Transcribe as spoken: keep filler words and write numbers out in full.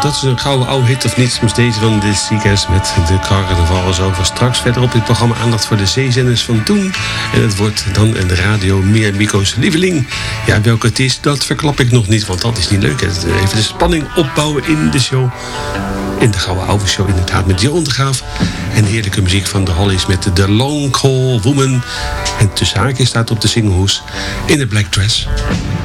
dat is een gouden oude hit of niet. Soms deze van de Seekers met de carnaval is over. Straks verder op dit programma aandacht voor de zeezenders van toen. En het wordt dan de radio meer Mico's lieveling. Ja, welke het is, dat verklap ik nog niet, want dat is niet leuk. Even de spanning opbouwen in de show. In de gouden oude show inderdaad met Johan de Graaf. En heerlijke muziek van de Hollies met The Long Call Woman. En tussen haakjes staat op de singlehoes in de black dress.